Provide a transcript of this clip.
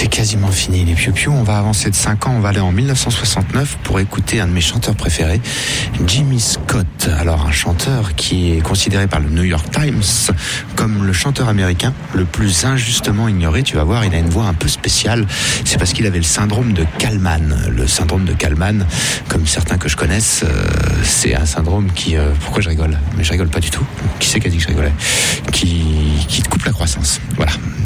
C'est quasiment fini les Piu Piu. On va avancer de 5 ans, on va aller en 1969 pour écouter un de mes chanteurs préférés, Jimmy Scott. Alors un chanteur qui est considéré par le New York Times comme le chanteur américain le plus injustement ignoré. Tu vas voir, il a une voix un peu spéciale. C'est parce qu'il avait le syndrome de Kallman. Le syndrome de Kallman, comme certains que je connaisse, c'est un syndrome qui... pourquoi je rigole ? Mais je rigole pas du tout. Qui c'est qui a dit que je rigolais ? Qui te coupe la croissance. Voilà.